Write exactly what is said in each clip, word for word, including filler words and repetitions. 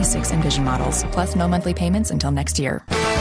twenty-six Envision models, plus no monthly payments until next year.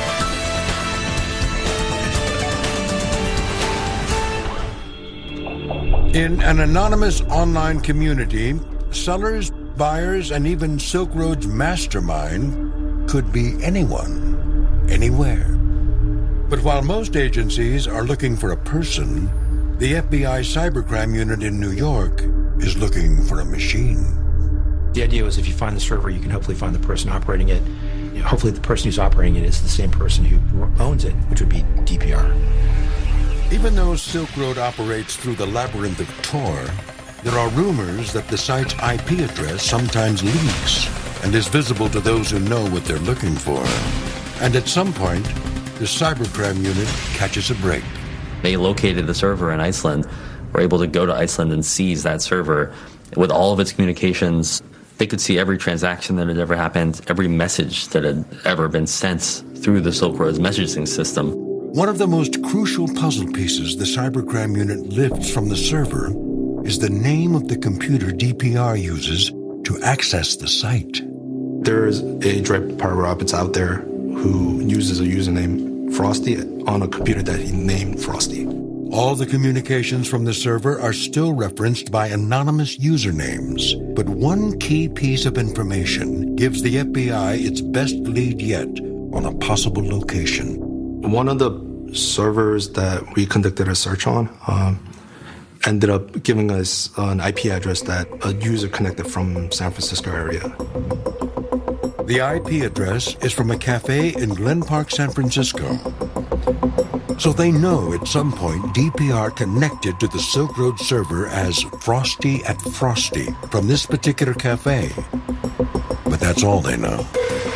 In an anonymous online community, sellers, buyers, and even Silk Road's mastermind could be anyone, anywhere. But while most agencies are looking for a person, the F B I cybercrime unit in New York is looking for a machine. The idea was if you find the server, you can hopefully find the person operating it. You know, hopefully the person who's operating it is the same person who owns it, which would be D P R. Even though Silk Road operates through the labyrinth of Tor, there are rumors that the site's I P address sometimes leaks and is visible to those who know what they're looking for. And at some point, the cybercrime unit catches a break. They located the server in Iceland, were able to go to Iceland and seize that server with all of its communications. They could see every transaction that had ever happened, every message that had ever been sent through the Silk Road's messaging system. One of the most crucial puzzle pieces the cybercrime unit lifts from the server is the name of the computer D P R uses to access the site. There's a Dread Pirate Roberts out there who uses a username Frosty on a computer that he named Frosty. All the communications from the server are still referenced by anonymous usernames, but one key piece of information gives the F B I its best lead yet on a possible location. One of the servers that we conducted a search on um, ended up giving us an I P address that a user connected from San Francisco area. The I P address is from a cafe in Glen Park, San Francisco. So they know at some point D P R connected to the Silk Road server as Frosty at Frosty from this particular cafe. But that's all they know.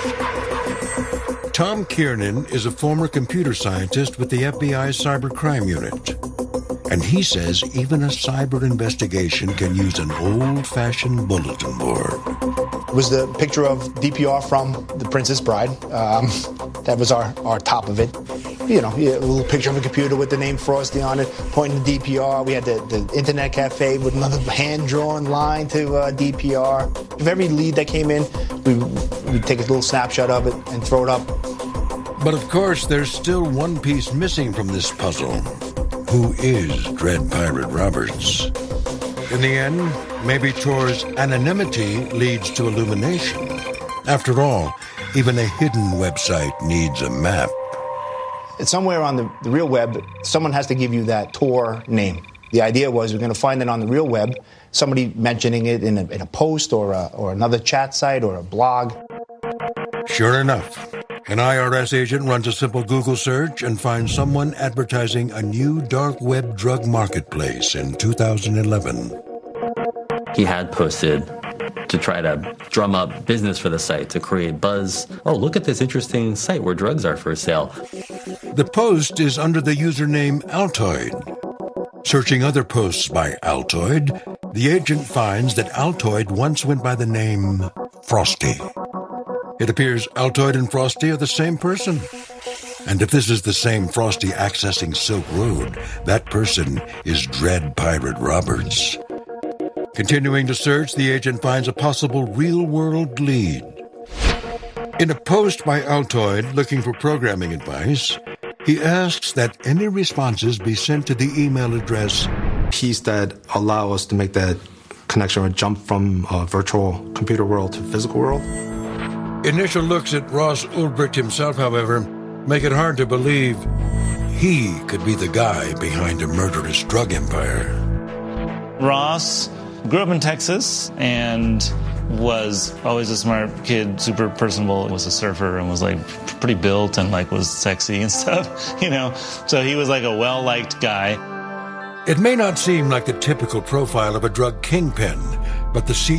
Tom Kiernan is a former computer scientist with the F B I's cybercrime unit. And he says even a cyber investigation can use an old-fashioned bulletin board. It was the picture of D P R from The Princess Bride. Um, that was our, our top of it. You know, a little picture of a computer with the name Frosty on it, pointing to D P R. We had the, the internet cafe with another hand-drawn line to uh, D P R. If every lead that came in, we, we'd take a little snapshot of it and throw it up. But of course, there's still one piece missing from this puzzle. Who is Dread Pirate Roberts? In the end, maybe Tor's anonymity leads to illumination. After all, even a hidden website needs a map. It's somewhere on the, the real web, someone has to give you that Tor name. The idea was we're going to find it on the real web, somebody mentioning it in a, in a post or, a, or another chat site or a blog. Sure enough, an I R S agent runs a simple Google search and finds someone advertising a new dark web drug marketplace in two thousand eleven. He had posted to try to drum up business for the site, to create buzz. Oh, look at this interesting site where drugs are for sale. The post is under the username Altoid. Searching other posts by Altoid, the agent finds that Altoid once went by the name Frosty. It appears Altoid and Frosty are the same person. And if this is the same Frosty accessing Silk Road, that person is Dread Pirate Roberts. Continuing to search, the agent finds a possible real-world lead. In a post by Altoid looking for programming advice, he asks that any responses be sent to the email address Keys that allow us to make that connection or jump from a virtual computer world to physical world. Initial looks at Ross Ulbricht himself, however, make it hard to believe he could be the guy behind a murderous drug empire. Ross grew up in Texas and was always a smart kid, super personable, was a surfer and was like pretty built and like was sexy and stuff, you know. So he was like a well-liked guy. It may not seem like the typical profile of a drug kingpin, but the C